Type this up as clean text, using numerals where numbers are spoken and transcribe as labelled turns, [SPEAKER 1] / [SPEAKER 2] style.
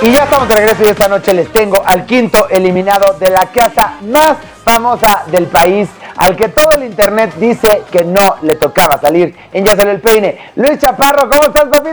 [SPEAKER 1] Y ya estamos de regreso y esta noche les tengo al quinto eliminado de la casa más famosa del país, al que todo el internet dice que no le tocaba salir en Ya Salió el Peine. Luis Chaparro, ¿cómo estás, papi?